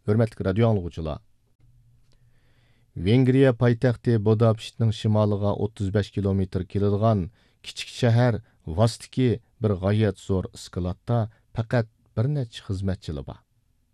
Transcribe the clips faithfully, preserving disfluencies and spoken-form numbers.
Hörmətli radio anlıqçılar. Vengriya paytaxtı Budapestning shimoliga o'ttiz besh kilometr keladigan kichik shahar Vastiki bir g'oyat zo'r iskilotda faqat bir necha xizmatchili bor.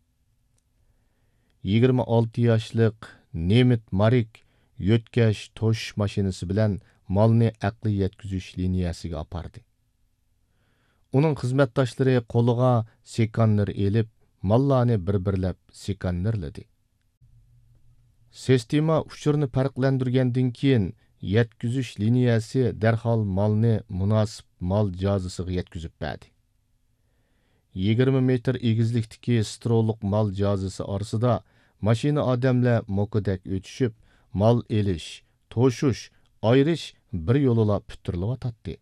yigirma olti yoshlik Nemit Marik yo'tkash to'shish mashinasi bilan molni aqli yetkazish liniyasiga apardi. Uning xizmatdoshlari qo'liga sekanner elib, mollarni bir-birlab sekannerladi. Sistema uchurni farqlandirgandan keyin yetkazish liniyasi darhol molni munosib mol jozisiga yetkazib berdi. yigirma metr egizlikdagi stroliq mol jozisi orasida mashina odamlar mo'kidak o'tishib, mol elish, to'shish, ayrish bir yo'lila puturlayotdi.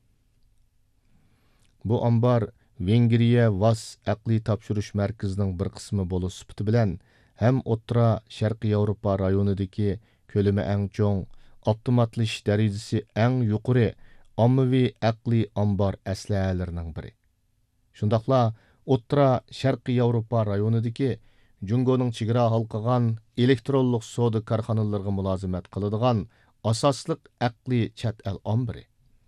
Bu ambar Vengriya Vas aqli topshirish markazining bir qismi bo'lish sifati bilan ham o'rta Sharqiy Yevropa rayonidagi ko'lami eng cho'ng, avtomatlashish darajasi eng yuqori ommaviy aqli ambar aslahalarining biri. Shundaqla o'rta Sharqiy Yevropa rayonidagi Jungoning chegara halqagan elektronlik savdo korxonalariga mulozimat qiladigan asosliq aqli chat el ombiri.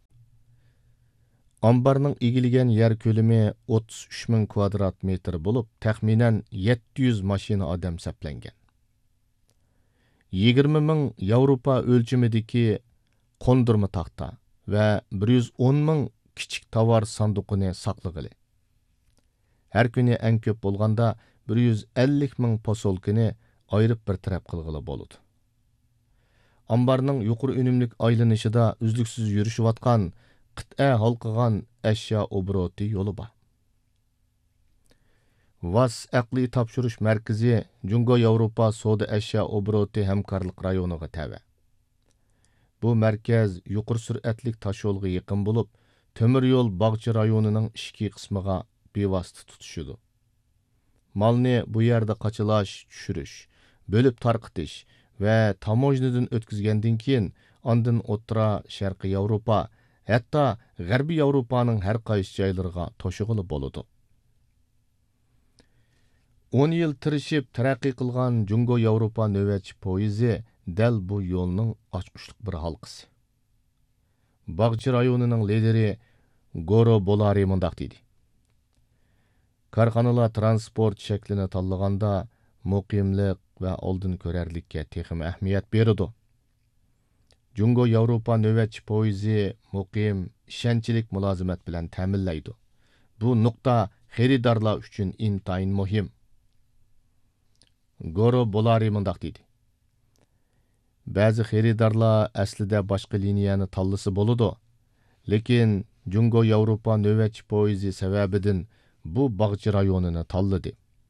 Ambarning egilgan yer ko'lami o'ttiz uch ming kvadrat metr bo'lib, taxminan yetti yuz mashina odam saplangan. yigirma ming Yevropa o'lchimidagi qo'ndirma taxta va bir yuz o'n ming kichik tovar sanduqini saqlag'ili. Har kuni eng ko'p bo'lganda bir yuz ellik ming posolkini ayirib bir taraf qilg'ili bo'ladi. Ambarning yuqori unumlik aylanishida uzluksiz yurishayotgan qit'a halqagan ashyo obroti yo'li bor. Vas aqli topshirish markazi Jungo Yevropa savdo ashyo obroti hamkorlik rayoniga tava. Bu markaz yuqori sur'atlik tashyo'lga yaqin bo'lib, temir yo'l bog'cha rayonining ichki qismiga bevosita tutishidi. Malni bu yerda qachilash, tushirish, bo'lib tarqitish va tamojnadan o'tkazgandan keyin ondan o'rta Sharqiy Yevropa, hatto G'arbiy Yevropaning har qaysi joylariga to'shig'ili bo'ladi. o'n yil tirishib taraqqiy qilgan Jungo Yevropa navbatchi poyezi dal bu yo'lning ochqishliq bir halqasi. Bog'cha rayonining lideri Goro Bolari mundaq dedi. Korxonalar transport shaklini tanlaganda muqimlik va oldin ko'rarlikka texim ahamiyat beradi. Jungo Yevropa navbatchi poyezi muqim, ishonchlik mulozimat bilan ta'minlaydi. Bu nuqta xaridorlar uchun intayin muhim. Goro Bolari mundaq dedi. Ba'zi xaridorlar aslida boshqa liniyani tanlasa bo'ladi, lekin Jungo Yevropa navbatchi poyezi sababidan bu bog'cha rayonini tanladi.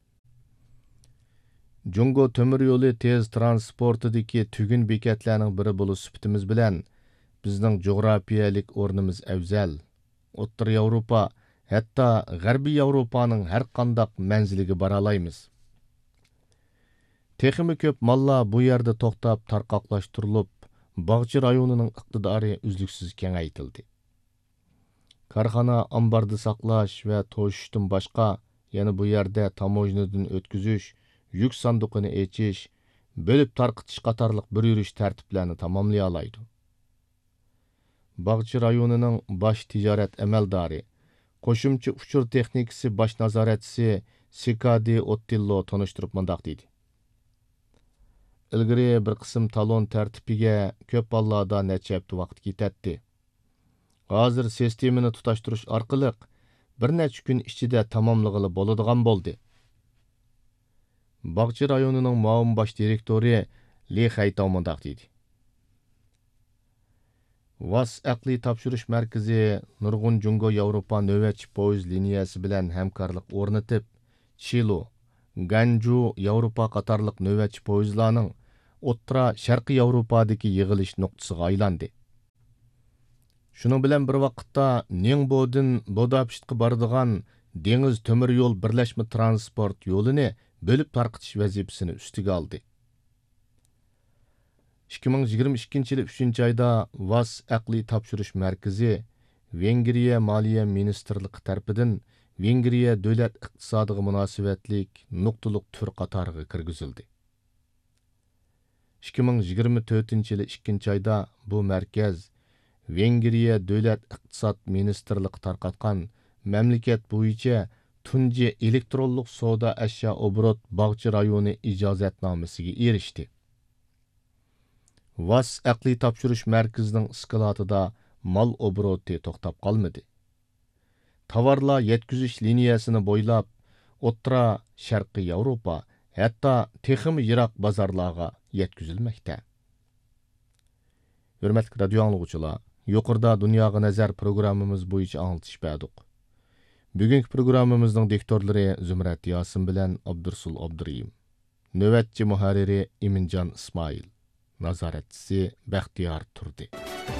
Jungo temir yo'li tez transportidagi tugun bekatlarning biri bo'lish sifatimiz bilan bizning jo'grafiyalik o'rnimiz afzal. O'rta Yevropa, hatto G'arbiy Yevropaning har qanday manziliga bora olamiz. Texmi ko'p mollar bu yerda to'xtab tarqoqlashtirilib, bog'cha rayonining iqtidori uzluksiz kengaytirildi. Korxona ambarda saqlash va to'shishdan boshqa, yana bu yerda tamojnadan o'tkazish, yuk sanduqini echish, bo'lib tarqitish qatorliq bir yurish tartiblarini tamomlay oladi. Bog'cha rayonining bosh tijorat amaldori, qo'shimcha uchur texnikasi bosh nazoratchisi Sikadi Ottillo tanishtirib mundaq dedi. Ilgari bir qism talon tartibiga ko'p hollarda necha hafta vaqt ketadi. Hozir sistemani tutashtirish orqali bir necha kun ichida tamomlag'ili bo'ladigan bo'ldi. Bog'cha rayonining muavin bosh direktori Li Xaytao mundaq dedi. Vas aqli topshirish markazi nurg'un Jungo Yevropa navbatchi poyez liniyasi bilan hamkorlik o'rnatib, Chilo, Ganju Yevropa qatorliq navbatchi poyezlarning o'rta Sharqiy Yevropadagi yig'ilish nuqtasiga aylandi. Shuning bilan bir vaqtda Ningbo'dan Budapestga boradigan dengiz temir yo'l birlashma transport yo'lini bo'lib tarqitish vazifasini ustiga oldi. ikki ming yigirma ikkinchi yil uchinchi oyda Vas aqli topshirish markazi Vengriya Moliya Ministrligi tarafidan Vengriya davlat iqtisodiga munosabatlik nuqtaliq tur qatoriga kirgizildi. ikki ming yigirma to'rtinchi yili ikkinchi oyda bu markaz Vengriya davlat iqtisod ministrligi tarqatgan mamlakat bo'yicha tunji elektronlik savdo ashyo obrot bog'cha rayoni ijozatnomasiga erishdi. Vas aqliy topshirish markazining iskolatida mal obroti to'xtab qolmadi. Tovarlar yetkazish liniyasini bo'ylab O'rta Sharqiy Yevropa, hatto texim yiroq bozorlarga yetkazilmoqda. Hurmatli radio anglovchilar, yuqorida Dunyoga nazar programmamiz bo'yicha anglitish berdik. Bugungi programmamizning diktorlari Zumrat Yosin bilan Abdursul Abduriyim. Navbatchi muharriri Iminjon Ismoil. Nazoratchisi Baxtiyor Turdi.